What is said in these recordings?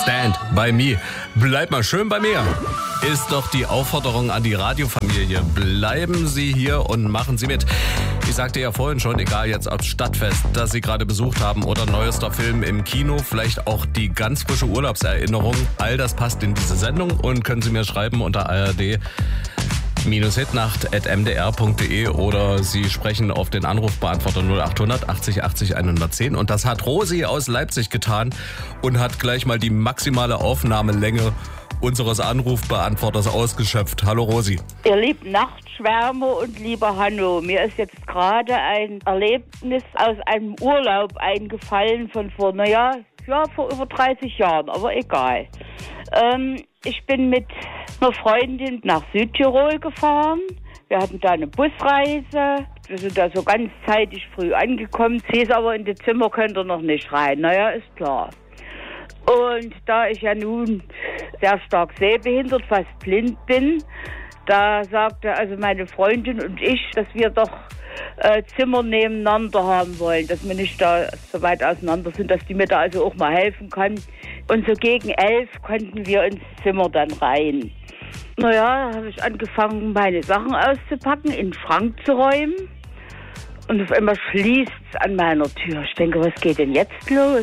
Stand by me. Bleib mal schön bei mir. Ist doch die Aufforderung an die Radiofamilie. Bleiben Sie hier und machen Sie mit. Ich sagte ja vorhin schon, egal jetzt ob Stadtfest, das Sie gerade besucht haben oder neuester Film im Kino, vielleicht auch die ganz frische Urlaubserinnerung. All das passt in diese Sendung und können Sie mir schreiben unter ard-hitnacht@mdr.de oder Sie sprechen auf den Anrufbeantworter 0800 80 80 110. Und das hat Rosi aus Leipzig getan und hat gleich mal die maximale Aufnahmelänge unseres Anrufbeantworters ausgeschöpft. Hallo Rosi. Ihr lieben Nachtschwärmer und lieber Hanno, mir ist jetzt gerade ein Erlebnis aus einem Urlaub eingefallen von vor über 30 Jahren, aber egal. Ich bin mit einer Freundin nach Südtirol gefahren. Wir hatten da eine Busreise. Wir sind da so ganz zeitig früh angekommen. Sie ist aber in das Zimmer, könnt ihr noch nicht rein. Naja, ist klar. Und da ich ja nun sehr stark sehbehindert, fast blind bin, da sagte also meine Freundin und ich, dass wir doch Zimmer nebeneinander haben wollen, dass wir nicht da so weit auseinander sind, dass die mir da also auch mal helfen kann. Und so gegen 11 konnten wir ins Zimmer dann rein. Naja, da habe ich angefangen, meine Sachen auszupacken, in den Schrank zu räumen. Und auf einmal schließt es an meiner Tür. Ich denke, was geht denn jetzt los?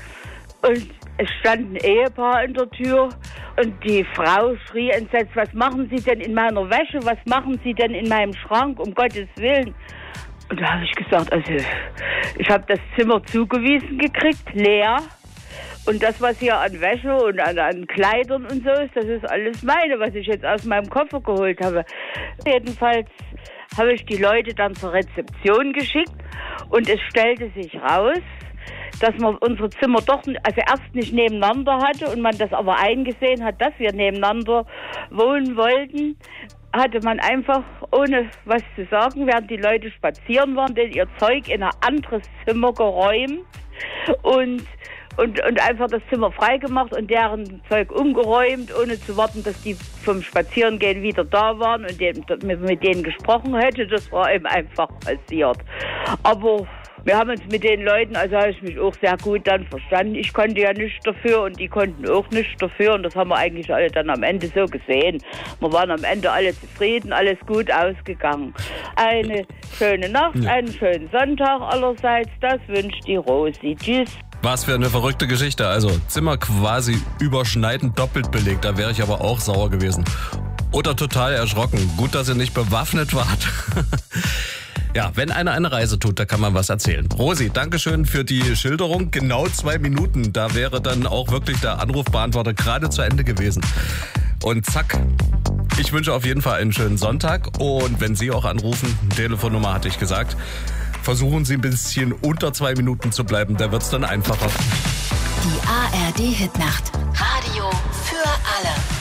Und es stand ein Ehepaar in der Tür und die Frau schrie entsetzt, was machen Sie denn in meiner Wäsche? Was machen Sie denn in meinem Schrank? Um Gottes Willen. Und da habe ich gesagt, also ich habe das Zimmer zugewiesen gekriegt, leer. Und das, was hier an Wäsche und an Kleidern und so ist, das ist alles meine, was ich jetzt aus meinem Koffer geholt habe. Jedenfalls habe ich die Leute dann zur Rezeption geschickt und es stellte sich raus, dass man unsere Zimmer doch erst nicht nebeneinander hatte und man das aber eingesehen hat, dass wir nebeneinander wohnen wollten, hatte man einfach, ohne was zu sagen, während die Leute spazieren waren, denn ihr Zeug in ein anderes Zimmer geräumt und einfach das Zimmer freigemacht und deren Zeug umgeräumt, ohne zu warten, dass die vom Spazierengehen wieder da waren und mit denen gesprochen hätte. Das war eben einfach passiert. Aber wir haben uns mit den Leuten, also habe ich mich auch sehr gut dann verstanden. Ich konnte ja nichts dafür und die konnten auch nichts dafür. Und das haben wir eigentlich alle dann am Ende so gesehen. Wir waren am Ende alle zufrieden, alles gut ausgegangen. Eine schöne Nacht, einen schönen Sonntag allerseits. Das wünscht die Rosi. Tschüss. Was für eine verrückte Geschichte. Also Zimmer quasi überschneidend doppelt belegt. Da wäre ich aber auch sauer gewesen. Oder total erschrocken. Gut, dass ihr nicht bewaffnet wart. Ja, wenn einer eine Reise tut, da kann man was erzählen. Rosi, Dankeschön für die Schilderung. Genau 2 Minuten, da wäre dann auch wirklich der Anrufbeantworter gerade zu Ende gewesen. Und zack, ich wünsche auf jeden Fall einen schönen Sonntag. Und wenn Sie auch anrufen, Telefonnummer hatte ich gesagt, versuchen Sie ein bisschen unter 2 Minuten zu bleiben, da wird es dann einfacher. Die ARD Hitnacht. Radio für alle.